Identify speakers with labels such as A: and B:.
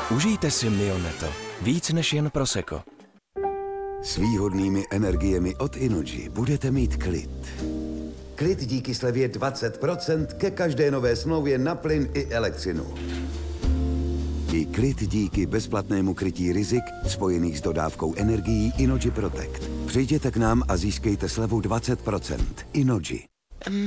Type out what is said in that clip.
A: Užijte si Mioneto. Víc než jen prosecco.
B: S výhodnými energiemi od Innogy budete mít klid. Klid díky slevě 20% ke každé nové smlouvě na plyn i elektřinu. I klid díky bezplatnému krytí rizik spojených s dodávkou energií Innogy Protect. Přijděte k nám a získejte slevu 20%. Innogy.